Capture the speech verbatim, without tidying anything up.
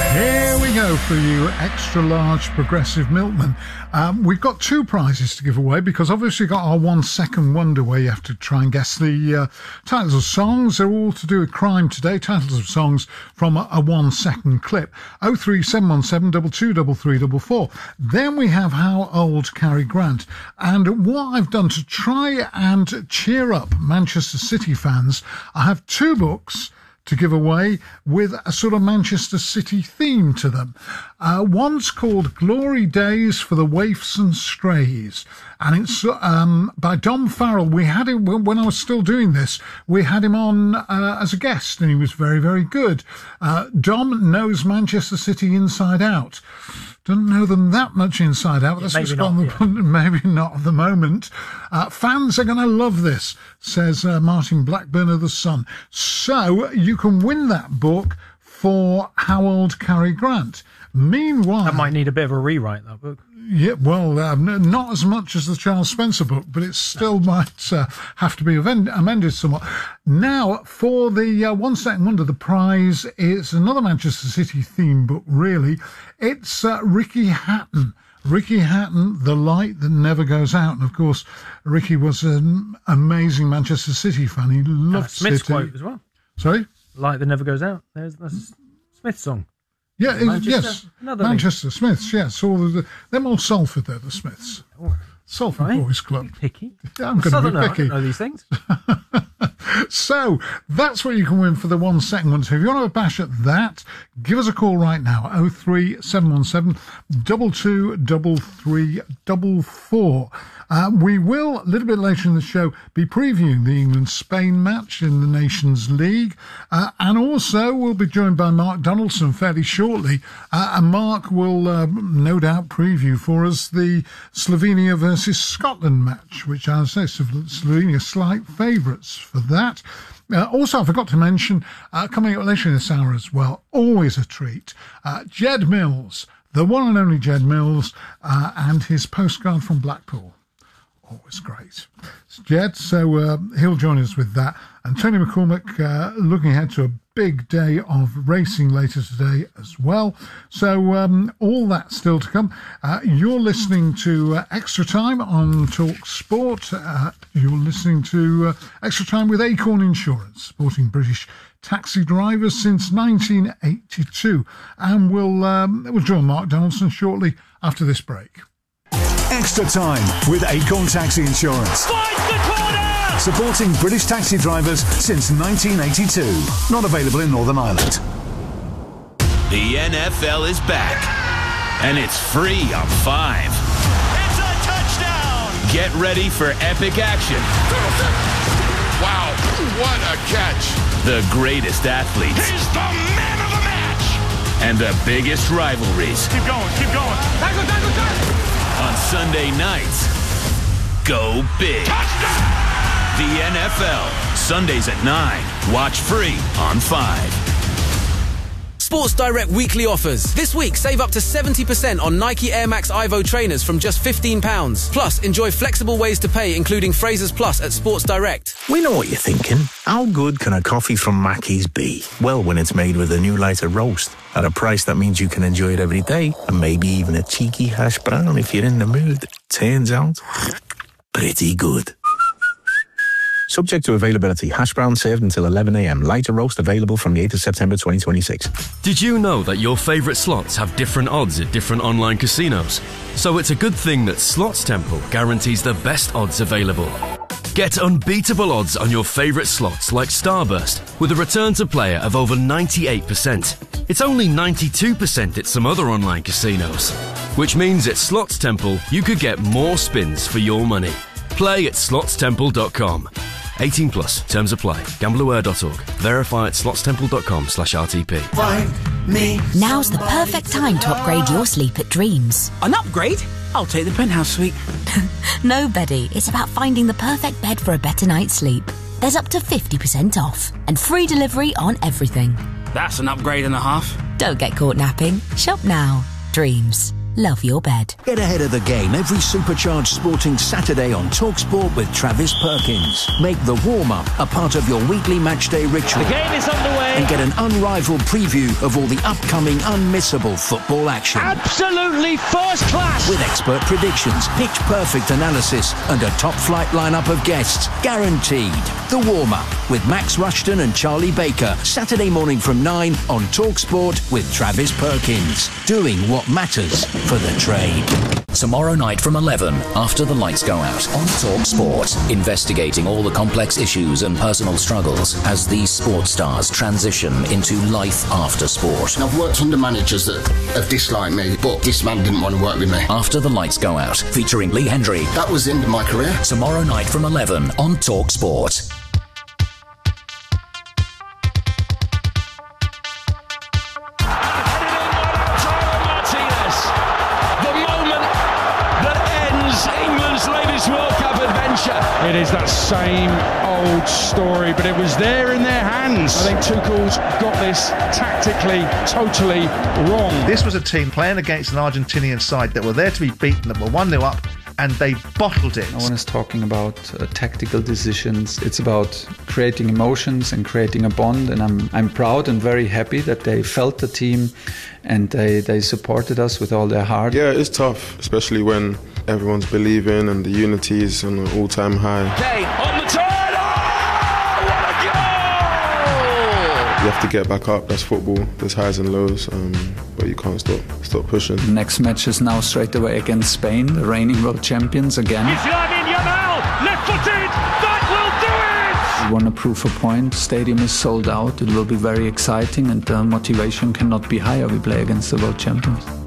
Here we go for you, extra large progressive milkman. Um, we've got two prizes to give away because obviously we've got our one second wonder where you have to try and guess the uh, titles of songs. They're all to do with crime today, titles of songs from a, a one second clip. oh three seven one seven two two three three four four. Then we have How Old Cary Grant. And what I've done to try and cheer up Manchester City fans, I have two books to give away with a sort of Manchester City theme to them. Uh, one's called Glory Days for the Waifs and Strays, and it's um, by Dom Farrell. We had him, when I was still doing this, we had him on uh, as a guest, and he was very, very good. Uh, Dom knows Manchester City inside out. Don't know them that much inside out. That's yeah, what's maybe, got not, on the, yeah. maybe not at the moment. Uh, fans are going to love this, says uh, Martin Blackburn of The Sun. So you can win that book for How Old Cary Grant. Meanwhile... That might need a bit of a rewrite, that book. Yeah, well, um, not as much as the Charles Spencer book, but it still might uh, have to be amended somewhat. Now, for the uh, One Second Wonder, the prize is another Manchester City theme book, really. It's uh, Ricky Hatton. Ricky Hatton, The Light That Never Goes Out. And, of course, Ricky was an amazing Manchester City fan. He loved uh, Smith's City. quote as well. Sorry? Light That Never Goes Out. There's, that's a Smith song. Yeah, it, Manchester, yes. Manchester link. Smiths, yes. All the, they're all Salford, they're the Smiths. Oh, Salford right. Boys Club. Picky. Yeah, I'm going to be picky. I don't know these things. So, that's what you can win for the one second one. So if you want to have a bash at that, give us a call right now. oh three seven one seven two two three three four four. Uh, we will, a little bit later in the show, be previewing the England-Spain match in the Nations League. Uh, and also, we'll be joined by Mark Donaldson fairly shortly. Uh, and Mark will, uh, no doubt, preview for us the Slovenia versus Scotland match, which I'll say Slovenia slight favourites for that. Uh, also, I forgot to mention, uh, coming up later in this hour as well, always a treat, uh, Jed Mills, the one and only Jed Mills, uh, and his postcard from Blackpool. Always great. It's Jed, so uh, he'll join us with that. And Tony McCormick uh, looking ahead to a big day of racing later today as well. So um, all that still to come. Uh, you're listening to uh, Extra Time on Talk Sport. Uh, you're listening to uh, Extra Time with Acorn Insurance, supporting British taxi drivers since nineteen eighty-two. And we'll, um, we'll join Mark Donaldson shortly after this break. Extra Time with Acorn Taxi Insurance. Finds the corner! Supporting British taxi drivers since nineteen eighty-two. Not available in Northern Ireland. The N F L is back, and it's free on Five. It's a touchdown! Get ready for epic action. Wow, what a catch! The greatest athletes. He's the man of the match! And the biggest rivalries. Keep going, keep going. Tackle, tackle, tackle! On Sunday nights, go big. Touchdown! The N F L, Sundays at nine. Watch free on Five. Sports Direct weekly offers. This week, save up to seventy percent on Nike Air Max Ivo trainers from just fifteen pounds. Plus, enjoy flexible ways to pay, including Frasers Plus at Sports Direct. We know what you're thinking. How good can a coffee from Mackey's be? Well, when it's made with a new lighter roast at a price that means you can enjoy it every day, and maybe even a cheeky hash brown if you're in the mood. Turns out, pretty good. Subject to availability. Hash brown served until eleven a.m. Lighter roast available from the eighth of September twenty twenty-six. Did you know that your favourite slots have different odds at different online casinos? So it's a good thing that Slots Temple guarantees the best odds available. Get unbeatable odds on your favourite slots like Starburst with a return to player of over ninety-eight percent. It's only ninety-two percent at some other online casinos. Which means at Slots Temple you could get more spins for your money. Play at slots temple dot com. eighteen plus. Terms apply. gamble aware dot org. Verify at slots temple dot com slash R T P. Find me. Now's the perfect time to upgrade your sleep at Dreams. An upgrade? I'll take the penthouse suite. No, Betty. It's about finding the perfect bed for a better night's sleep. There's up to fifty percent off and free delivery on everything. That's an upgrade and a half. Don't get caught napping. Shop now. Dreams. love your bed. Get ahead of the game every supercharged sporting Saturday on TalkSport with Travis Perkins. Make the warm-up a part of your weekly matchday ritual. The game is underway. And get an unrivaled preview of all the upcoming unmissable football action. Absolutely first class. With expert predictions, pitch-perfect analysis, and a top-flight lineup of guests. Guaranteed. The warm-up with Max Rushton and Charlie Baker. Saturday morning from nine on TalkSport with Travis Perkins. Doing what matters for the trade. Tomorrow night from eleven, after the lights go out, on TalkSport, investigating all the complex issues and personal struggles as these sports stars transition into life after sport. I've worked under managers that have disliked me, but this man didn't want to work with me. After the lights go out, featuring Lee Hendry. That was the end of my career. Tomorrow night from eleven on TalkSport. It is that same old story, but it was there in their hands. I think Tuchel's got this tactically totally wrong. This was a team playing against an Argentinian side that were there to be beaten, that were one nil up, and they bottled it. No one is talking about uh, tactical decisions. It's about creating emotions and creating a bond, and I'm I'm proud and very happy that they felt the team and they, they supported us with all their heart. Yeah, it's tough, especially when everyone's believing and the unity is on an all-time high. Kane on the turn! Oh, what a goal! You have to get back up. That's football. There's highs and lows, um, but you can't stop stop pushing. The next match is now straight away against Spain, the reigning world champions again. Lamine Yamal, left-footed, that will do it! We want to prove a point. Stadium is sold out. It will be very exciting, and the motivation cannot be higher. We play against the world champions.